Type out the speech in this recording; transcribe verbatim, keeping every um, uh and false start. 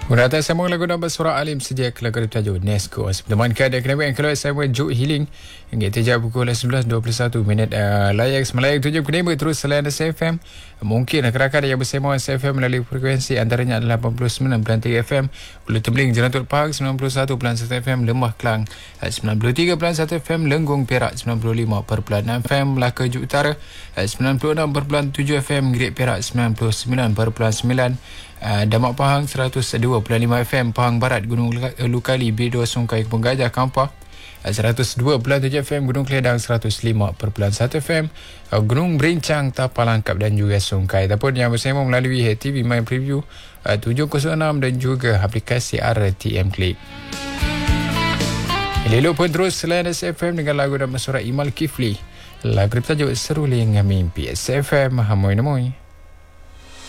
Murata sambung lagu nombor surah Alim sejak lagu bertajuk Nesco. Temankan ada kenapa yang kalau saya buat Joke Healing hingga terjadi pukul sebelas dua puluh satu minit uh, layak semalam tujuh kenapa terus selain S F M. Mungkin rakan-rakan yang bersama S F M melalui frekuensi antaranya adalah lapan puluh sembilan perpuluhan tiga F M, Pulau Tembling Jerantul Pahang sembilan puluh satu perpuluhan satu F M, Lembah Kelang sembilan puluh tiga perpuluhan satu F M, Lenggong Perak sembilan puluh lima perpuluhan enam F M, Melaka Juk Utara sembilan puluh enam perpuluhan tujuh F M, Grid Perak sembilan puluh sembilan perpuluhan sembilan, Uh, Damak Pahang seratus dua perpuluhan lima F M, Pahang Barat Gunung Lukali B dua Sungkai Kebun Gajah Kampar uh, seratus dua perpuluhan tujuh F M, Gunung Keledang seratus lima perpuluhan satu F M, uh, Gunung Berincang Tapal Langkap dan juga Sungkai. Ataupun yang bersama melalui H T V My Preview uh, tujuh kosong enam dan juga aplikasi R T M Click. Elok pun terus selain S F M dengan lagu dan suara Imal Kifli, lagu bertajuk Seruling Mimpi. S F M Hamoy Namoy.